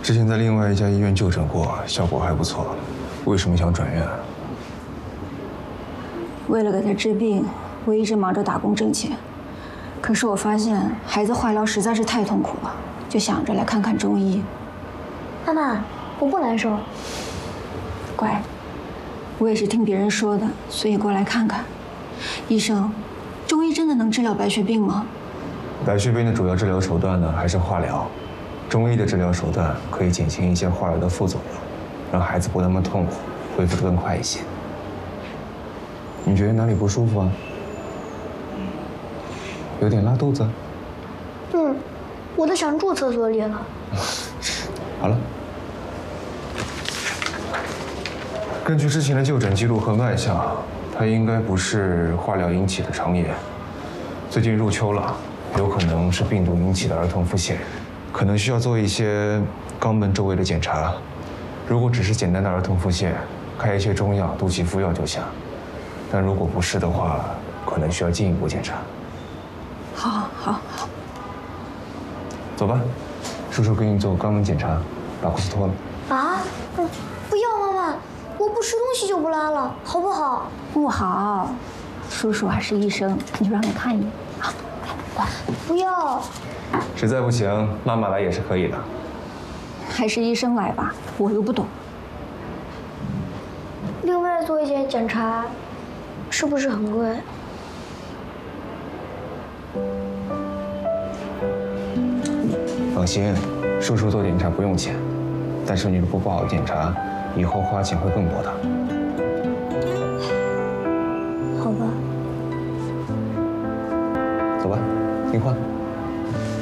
之前在另外一家医院就诊过，效果还不错。为什么想转院？ 为了给他治病，我一直忙着打工挣钱。可是我发现孩子化疗实在是太痛苦了，就想着来看看中医。 妈妈，我不难受。 乖，我也是听别人说的，所以过来看看。医生，中医真的能治疗白血病吗？ 白血病的主要治疗手段呢，还是化疗。中医的治疗手段可以减轻一些化疗的副作用，让孩子不那么痛苦，恢复得更快一些。你觉得哪里不舒服啊？有点拉肚子？ 我都想住厕所里了。 好了。根据之前的就诊记录和脉象，他应该不是化疗引起的肠炎。最近入秋了，有可能是病毒引起的儿童腹泻，可能需要做一些肛门周围的检查。如果只是简单的儿童腹泻，开一些中药、肚脐敷药就行。但如果不是的话，可能需要进一步检查。 好。 走吧，叔叔给你做肛门检查，把裤子脱了。 啊？不要，妈妈，我不吃东西就不拉了，好不好？ 不好，叔叔还是医生，你就让他看一眼。好，乖。 不要。 实在不行，妈妈来也是可以的。 还是医生来吧，我又不懂。 另外做一些检查，是不是很贵？ 放心，叔叔做检查不用钱，但是你如果不好检查，以后花钱会更多的。 好吧。 走吧，听话。